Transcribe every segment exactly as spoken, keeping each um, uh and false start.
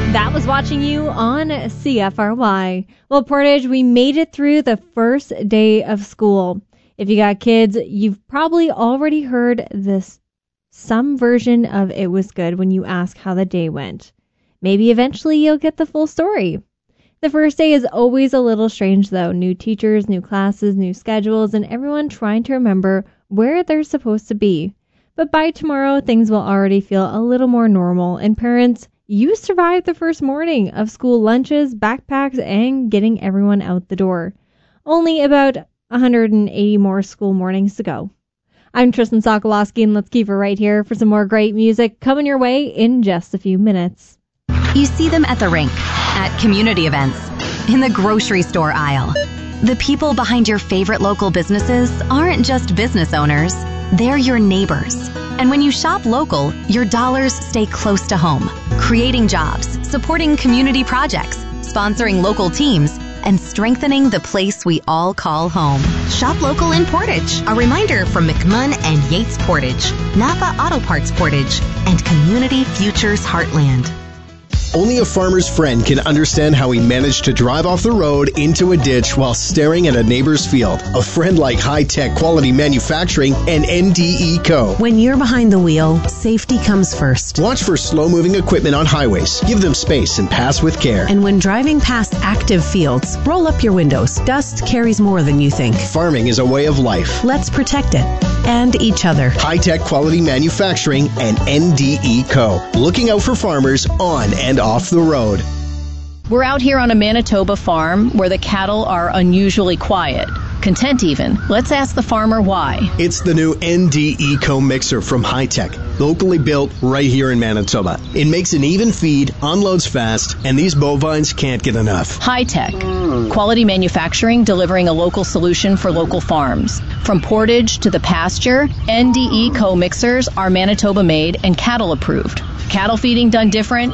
That was Watching You on C F R Y. Well, Portage, we made it through the first day of school. If you got kids, you've probably already heard this some version of It Was Good when you ask how the day went. Maybe eventually you'll get the full story. The first day is always a little strange, though. New teachers, new classes, new schedules, and everyone trying to remember where they're supposed to be. But by tomorrow, things will already feel a little more normal, and parents, you survived the first morning of school lunches, backpacks, and getting everyone out the door. Only about one hundred eighty more school mornings to go. I'm Tristan Sokolowski, and let's keep her right here for some more great music coming your way in just a few minutes. You see them at the rink, at community events, in the grocery store aisle. The people behind your favorite local businesses aren't just business owners, they're your neighbors. And when you shop local, your dollars stay close to home, creating jobs, supporting community projects, sponsoring local teams, and strengthening the place we all call home. Shop local in Portage. A reminder from McMunn and Yates Portage, Napa Auto Parts Portage, and Community Futures Heartland. Only a farmer's friend can understand how he managed to drive off the road into a ditch while staring at a neighbor's field. A friend like High Tech Quality Manufacturing and N D E Co. When you're behind the wheel, safety comes first. Watch for slow-moving equipment on highways. Give them space and pass with care. And when driving past active fields, roll up your windows. Dust carries more than you think. Farming is a way of life. Let's protect it. And each other. High Tech Quality Manufacturing and N D E Co. Looking out for farmers on and off the road. We're out here on a Manitoba farm where the cattle are unusually quiet, content even. Let's ask the farmer why. It's the new N D E Co mixer from High Tech, locally built right here in Manitoba. It makes an even feed, unloads fast, and these bovines can't get enough. High Tech, quality manufacturing delivering a local solution for local farms. From Portage to the pasture, N D E Co mixers are Manitoba made and cattle approved. Cattle feeding done different,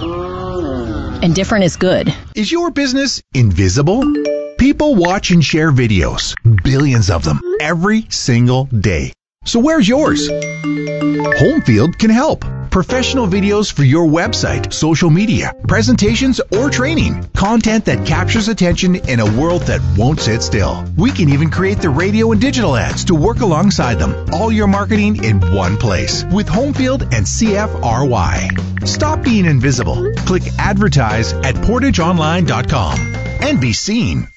and different is good. Is your business invisible? People watch and share videos, billions of them, every single day. So where's yours? Homefield can help. Professional videos for your website, social media, presentations, or training. Content that captures attention in a world that won't sit still. We can even create the radio and digital ads to work alongside them. All your marketing in one place with Homefield and C F R Y. Stop being invisible. Click advertise at portage online dot com and be seen.